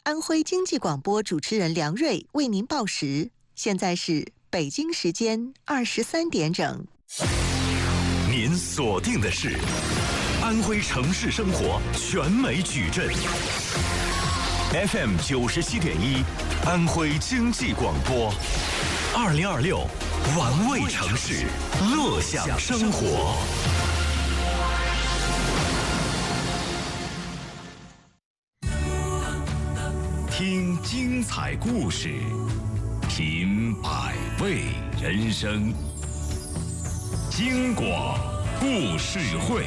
安徽经济广播主持人梁瑞为您报时。现在是北京时间23点整。 您锁定的是安徽城市生活全美矩阵 FM 97.1，安徽经济广播，2026玩味城市，乐享生活。听精彩故事，品百味人生。京广故事会，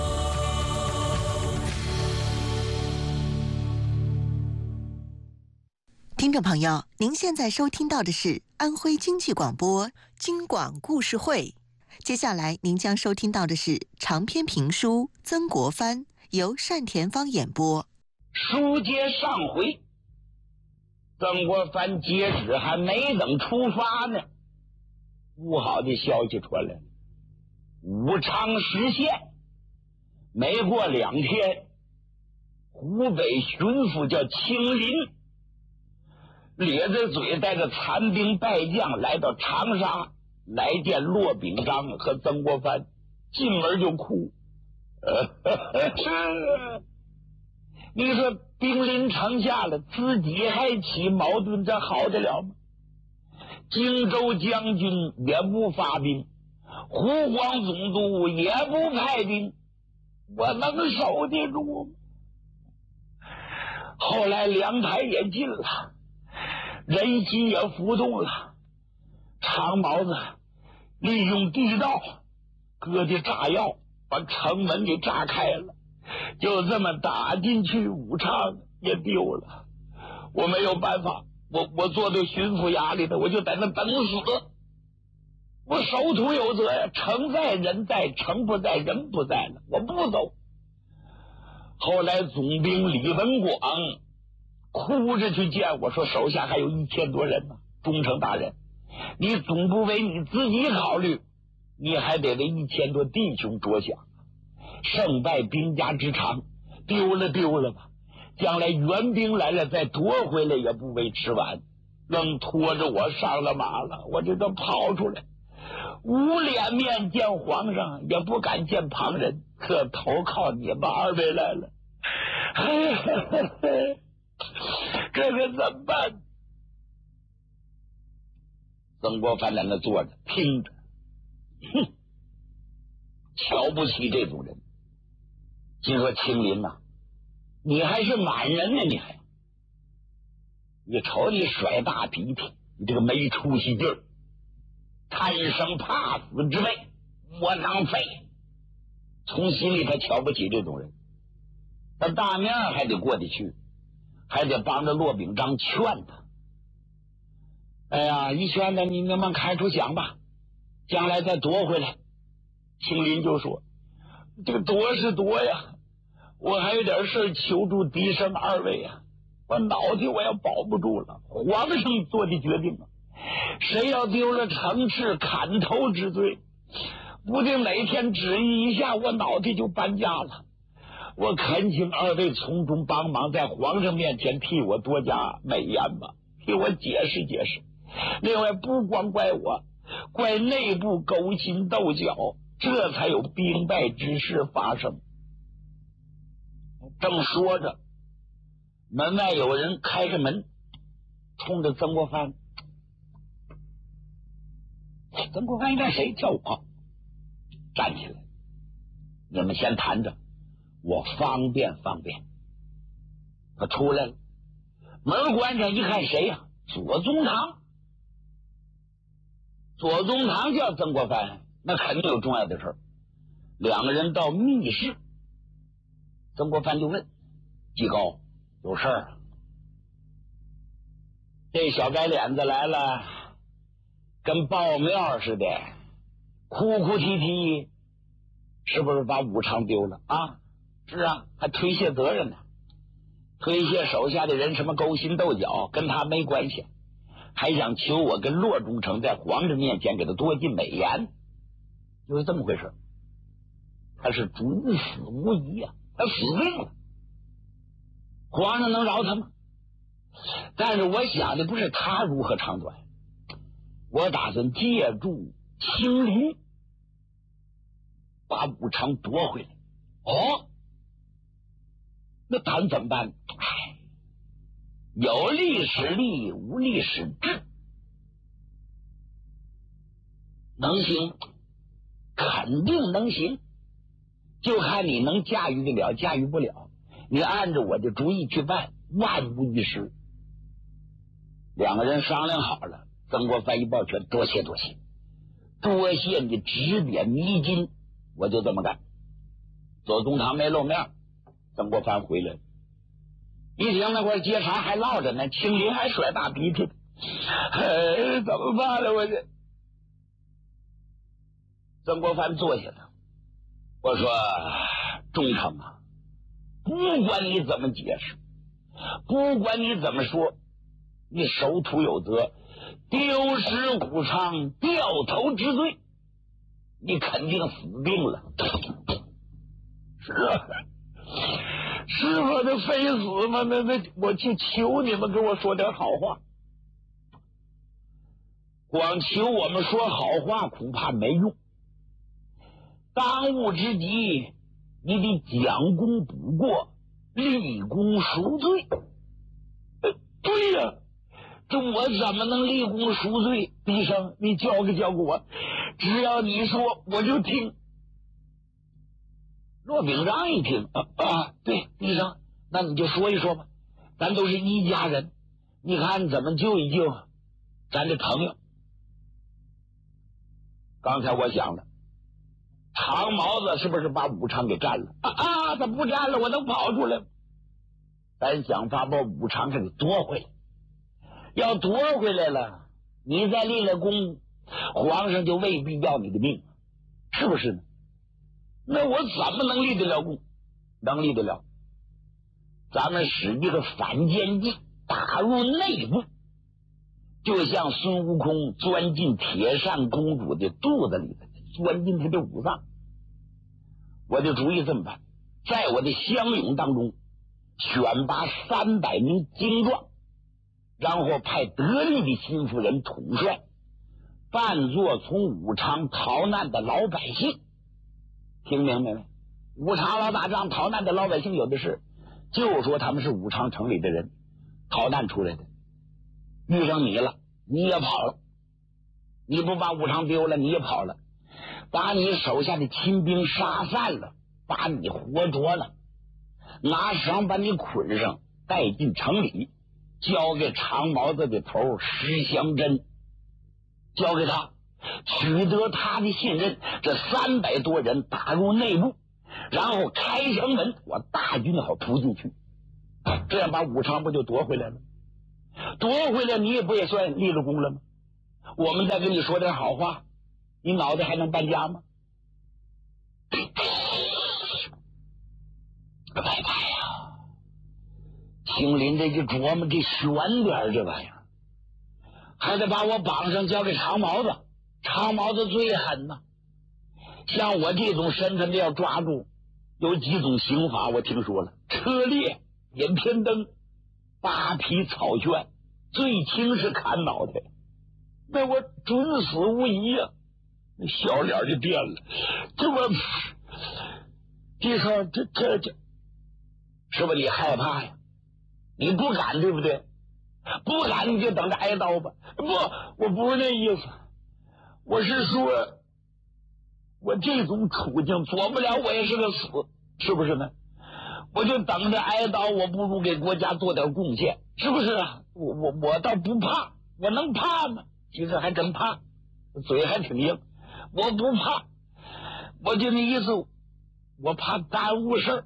听众朋友，您现在收听到的是安徽经济广播京广故事会。接下来您将收听到的是长篇评书《曾国藩》，由单田芳演播。 书接上回，曾国藩截止还没等出发呢，不好的消息传来了。武昌实现，没过2天，湖北巡抚叫清林，咧着嘴带着残兵败将来到长沙，来见骆秉章和曾国藩，进门就哭。你说兵临城下了，自己还起矛盾，这好得了吗？荆州将军也不发兵，湖广总督也不派兵，我能守得住吗？后来粮台也进了，人心也浮动了，长毛子利用地道搁的炸药把城门给炸开了，就这么打进去，武昌也丢了。我没有办法，我坐在巡抚衙里的，我就在那等死。我守土有责呀，城在人在，城不在人不在了，我不走。后来总兵李文广哭着去见我，说手下还有1000多人呢，忠诚大人，你总不为你自己考虑，你还得为1000多弟兄着想。胜败兵家之长，丢了吧，将来援兵来了再夺回来也不为迟晚。愣拖着我上了马了，我这都跑出来，无脸面见皇上，也不敢见旁人，可投靠你们2位来了。这可怎么办？曾国藩在那坐着听着，瞧不起这种人。心说清林呐，你还是满人呢，你瞅你甩大鼻涕，你这个没出息劲儿，贪生怕死之辈，窝囊废。从心里他瞧不起这种人，他大面还得过得去，还得帮着骆秉章劝他。哎呀，一劝他，你慢慢开出想吧，将来再夺回来。清林就说，这个夺是夺呀，我还有点事求助嫡生2位啊，我脑袋我要保不住了。皇上做的决定啊，谁要丢了城池，砍头之罪，不定哪天旨意一下，我脑袋就搬家了。我恳请2位从中帮忙，在皇上面前替我多加美言吧，替我解释解释。另外不光怪我，怪内部勾心斗角，这才有兵败之事发生。正说着，门外有人开着门，冲着曾国藩。曾国藩一看谁叫我，站起来，你们先谈着，我方便。他出来了，门关上一看谁呀？左宗棠。左宗棠叫曾国藩，那肯定有重要的事。2个人到密室，曾国藩就问季高，有事儿啊？这小白脸子来了，跟报庙似的，哭哭啼啼，是不是把武昌丢了啊？是啊，还推卸责任呢，推卸手下的人什么勾心斗角，跟他没关系，还想求我跟骆中丞在皇上面前给他多进美言，就是这么回事。他是主死无疑啊，他死定了，皇上能饶他吗？ 但是我想的不是他如何长短，我打算借助青林把武昌夺回来。哦，那咱怎么办？哎，有历史力，无历史志，能行，肯定能行，就看你能驾驭得了，驾驭不了。你按照我的主意去办，万无一失。两个人商量好了，曾国藩一抱拳，多谢多谢，多谢你指点迷津，我就这么干。左宗棠没露面，曾国藩回来了，一听那块接茬还落着呢，青林还甩大鼻涕，怎么办了？我这曾国藩坐下了，我说忠诚啊，不管你怎么解释，不管你怎么说，你守土有责，丢失武昌，掉头之罪，你肯定死定了。是啊，是我的非死吗？那我就求你们给我说点好话。光求我们说好话恐怕没用，当务之急你得将功补过，立功赎罪。对呀，这我怎么能立功赎罪？医生，你教给我，只要你说我就听。骆秉章一听对，医生，那你就说一说吧，咱都是一家人，你看怎么救一救咱的朋友。刚才我想了，长毛子是不是把武昌给占了？他不占了，我能跑出来吗？咱想法把武昌给夺回来，要夺回来了，你再立了功，皇上就未必要你的命，是不是呢？那我怎么能立得了功？能立得了，咱们使一个反间计，打入内部，就像孙悟空钻进铁扇公主的肚子里，钻进她的五脏。我的主意这么办，在我的乡勇当中选拔300名精壮，然后派得力的新夫人统帅，扮作从武昌逃难的老百姓。听明白没？武昌老打仗逃难的老百姓有的是，就说他们是武昌城里的人逃难出来的，遇上你了，你也跑了，你不把武昌丢了，你也跑了，把你手下的亲兵杀散了，把你活捉了，拿绳把你捆上，带进城里，交给长毛子的头石祥珍，交给他，取得他的信任，这300多人打入内部，然后开城门，我大军好突进去，这样把武昌不就夺回来了？夺回来你也不也算立了功了吗？我们再跟你说点好话，你脑袋还能搬家吗？害怕呀！青林这一琢磨，这悬点这玩意儿，还得把我绑上交给长毛子。长毛子最狠呐，像我这种身份的要抓住，有几种刑罚我听说了：车裂、点偏灯、扒皮草圈，最轻是砍脑袋。那我准死无疑呀！那小脸就变了，这我这说这，是不是你害怕呀？你不敢对不对？不敢你就等着挨刀吧。不，我不是那意思，我是说，我这种处境做不了，我也是个死，是不是呢？我就等着挨刀，我不如给国家做点贡献，是不是啊？我倒不怕，我能怕吗？其实还真怕，嘴还挺硬，我不怕，我就那意思，我怕耽误事儿。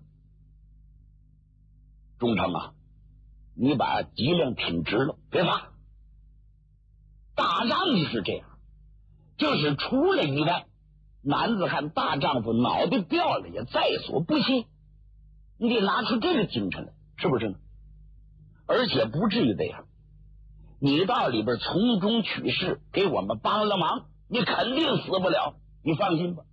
忠诚啊，你把脊梁挺直了，别怕。打仗就是这样，就是除了意外，男子汉大丈夫脑袋掉了也在所不惜，你得拿出这个精神来，是不是呢？而且不至于这样，你到里边从中取势，给我们帮了忙，你肯定死不了，你放心吧。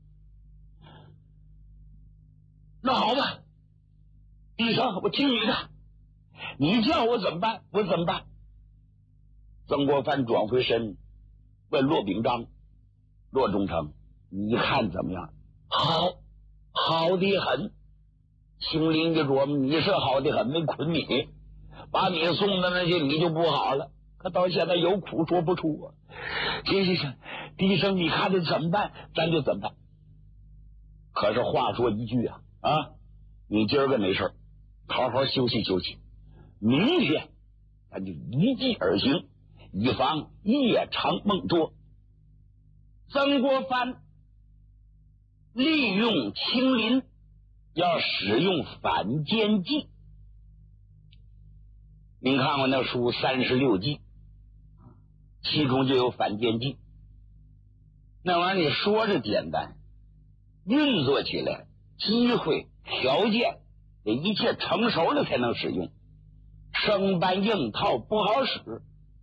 那好吧，医生，我听你的， 你叫我怎么办？我怎么办？曾国藩转回身问骆秉章、骆中丞，你看怎么样？好，好的很。清林就琢磨，你是好的很，没捆你，把你送到那去，你就不好了。可到现在有苦说不出啊。行，低声，你看这怎么办？咱就怎么办。可是话说一句啊，你今儿个没事，好好休息休息，明天咱就一计而行，以防夜长梦多。曾国藩利用清林，要使用反间计。您看过那书36计，其中就有反间计。那玩意儿你说着简单，运作起来机会条件得一切成熟了才能使用，生搬硬套不好使。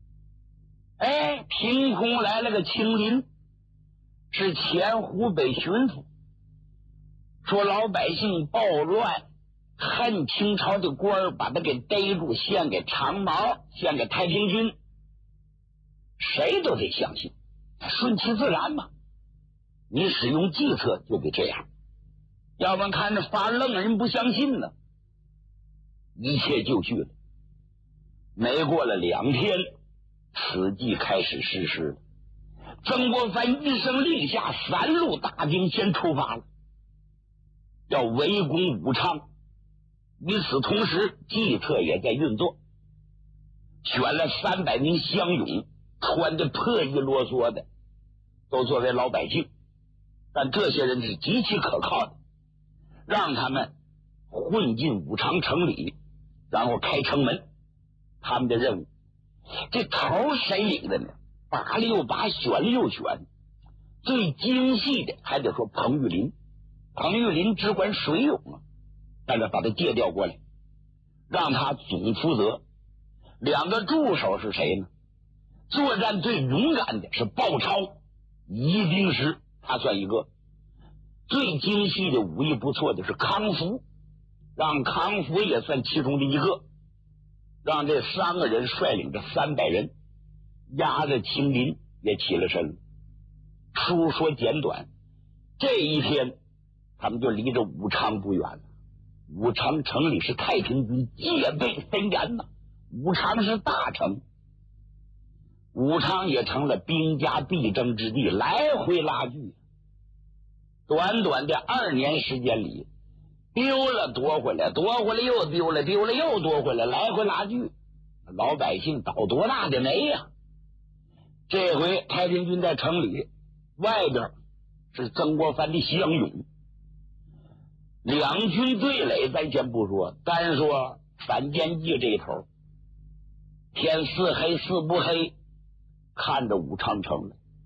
凭空来了个清林，是前湖北巡抚，说老百姓暴乱，恨清朝的官儿，把他给逮住，献给长毛，献给太平军。谁都得相信，顺其自然嘛。你使用计策就得这样，要不然看着发愣人不相信呢。一切就绪了。没过了2天，此计开始实施了。曾国藩一声令下，3路大军先出发了，要围攻武昌。与此同时，计策也在运作，选了300名乡勇，穿得破衣啰嗦的，都作为老百姓，但这些人是极其可靠的，让他们混进武昌城里，然后开城门。他们的任务，这头谁领的呢？拔了又拔，选了又选，最精细的还得说彭玉麟。彭玉麟只管水勇啊，但是把他借调过来，让他总负责。2个助手是谁呢？作战最勇敢的是鲍超、宜宾师，他算一个。最精细的武艺不错的是康福，让康福也算其中的一个。让这3个人率领着300人，压着清林也起了身。书说简短，这一天他们就离着武昌不远了。武昌城里是太平军戒备森严呐，武昌是大城，武昌也成了兵家必争之地，来回拉锯。短短的2年时间里，丢了夺回来，夺回来又丢了，丢了又夺回来，来回拉锯，老百姓倒多大的霉呀！这回太平军在城里，外边是曾国藩的乡勇。2军对垒咱先不说，单说反间计这一头，天似黑似不黑，看着武昌城了。